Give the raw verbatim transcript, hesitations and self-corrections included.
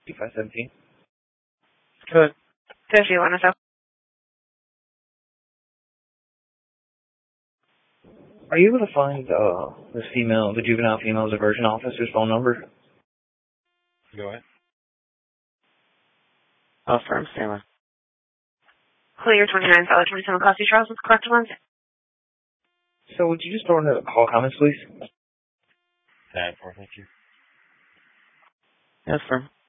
five seventeen. Good. fifty, one oh. Are you able to find uh the female, the juvenile female diversion officer's phone number? Go ahead. Oh, firm, Sailor. Clear twenty-nine, solid twenty-seven, Coffee Charles with the correct ones. So would you just throw in the call comments, please? That for thank you. Yes, firm.